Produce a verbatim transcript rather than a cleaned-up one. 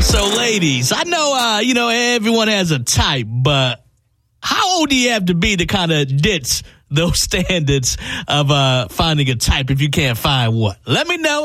So, ladies, I know, uh, you know, everyone has a type, but how old do you have to be to kind of ditch those standards of uh, finding a type if you can't find one? Let me know.